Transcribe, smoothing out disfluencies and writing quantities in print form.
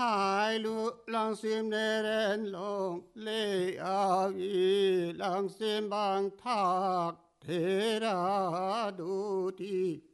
hai lu lang sim nê ren long lê a vi lang sim bang thác thế ra du ti